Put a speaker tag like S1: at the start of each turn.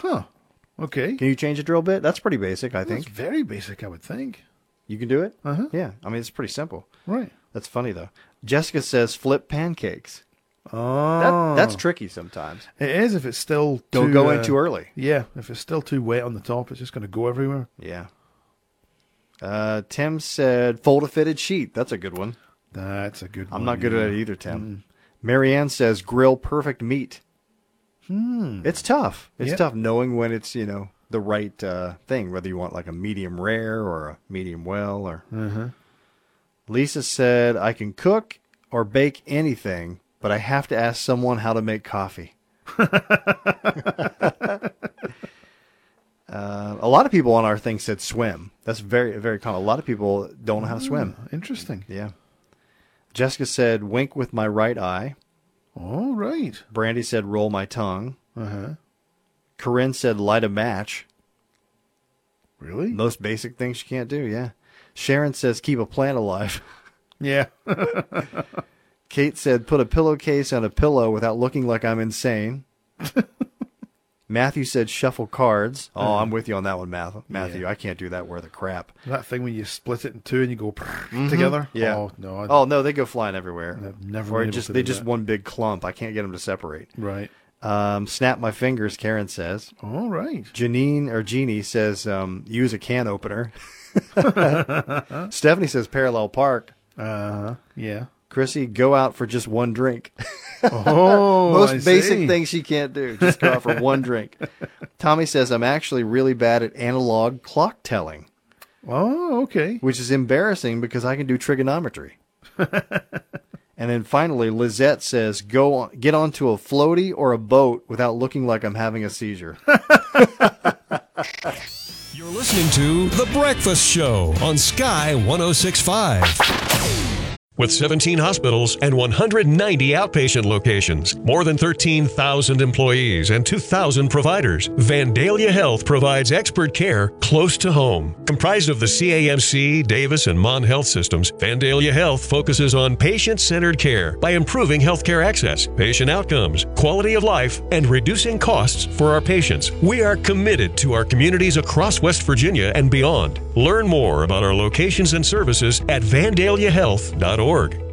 S1: Huh. Okay.
S2: Can you change a drill bit? That's pretty basic, I
S1: That's
S2: think.
S1: very basic, I would think.
S2: You can do it?
S1: Uh-huh.
S2: Yeah. I mean, it's pretty simple.
S1: Right.
S2: That's funny, though. Jessica says flip pancakes.
S1: Oh.
S2: That's tricky sometimes.
S1: It is if it's still
S2: Don't go in too early.
S1: Yeah, if it's still too wet on the top, it's just going to go everywhere.
S2: Yeah. Tim said fold a fitted sheet. That's a good one.
S1: That's a good one.
S2: I'm not good at it either, Tim. Marianne says grill perfect meat. It's tough. It's tough knowing when it's, the right thing, whether you want like a medium rare or a medium well. Or Lisa said, I can cook or bake anything, but I have to ask someone how to make coffee. A lot of people on our thing said swim. That's very, very common. A lot of people don't know how to swim.
S1: Interesting.
S2: Yeah. Jessica said, wink with my right eye.
S1: All right.
S2: Brandy said, roll my tongue.
S1: Uh-huh.
S2: Corinne said, light a match.
S1: Really?
S2: Most basic things she can't do, yeah. Sharon says, keep a plant alive.
S1: Yeah.
S2: Kate said, put a pillowcase on a pillow without looking like I'm insane. Matthew said, shuffle cards. Oh, I'm with you on that one, Matthew.
S1: Yeah.
S2: I can't do that worth a crap.
S1: That thing when you split it in two and you go together?
S2: Yeah.
S1: Oh, no.
S2: Oh, no, they go flying everywhere.
S1: I've never
S2: Or
S1: been able to
S2: they
S1: do
S2: just
S1: that.
S2: one big clump. I can't get them to separate.
S1: Right.
S2: Snap my fingers, Karen says.
S1: All right.
S2: Jeannie says, use a can opener. Stephanie says, parallel park.
S1: Yeah.
S2: Chrissy, go out for just one drink.
S1: Oh,
S2: Most
S1: I
S2: basic
S1: see.
S2: thing she can't do. Just go out for one drink. Tommy says, I'm actually really bad at analog clock telling,
S1: Oh, okay.
S2: which is embarrassing because I can do trigonometry. And then finally, Lizette says, get onto a floaty or a boat without looking like I'm having a seizure.
S3: You're listening to The Breakfast Show on Sky 106.5. With 17 hospitals and 190 outpatient locations, more than 13,000 employees, and 2,000 providers, Vandalia Health provides expert care close to home. Comprised of the CAMC, Davis, and Mon Health systems, Vandalia Health focuses on patient-centered care by improving healthcare access, patient outcomes, quality of life, and reducing costs for our patients. We are committed to our communities across West Virginia and beyond. Learn more about our locations and services at vandaliahealth.org.